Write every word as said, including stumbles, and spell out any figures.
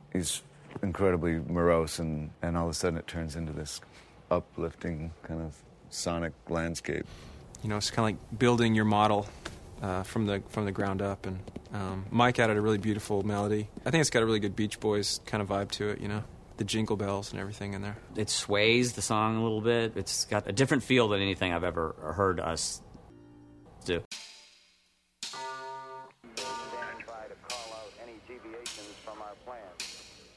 he's incredibly morose, and, and all of a sudden it turns into this uplifting kind of sonic landscape. You know, it's kind of like building your model uh, from the from the ground up. And um, Mike added a really beautiful melody. I think it's got a really good Beach Boys kind of vibe to it, you know, the jingle bells and everything in there. It sways the song a little bit. It's got a different feel than anything I've ever heard us do.